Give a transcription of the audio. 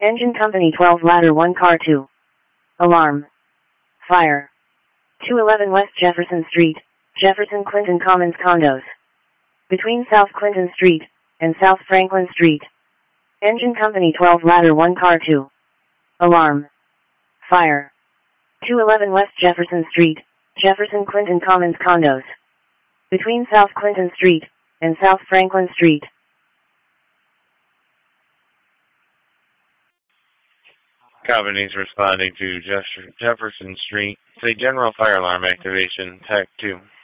Engine Company 12 Ladder 1 Car 2. Alarm. Fire. 211 West Jefferson Street, Jefferson Clinton Commons Condos. Between South Clinton Street and South Franklin Street. Engine Company 12 Ladder 1 Car 2. Alarm. Fire. 211 West Jefferson Street, Jefferson Clinton Commons Condos. Between South Clinton Street and South Franklin Street. Companies responding to Jefferson Street. Say general fire alarm activation, TAC 2.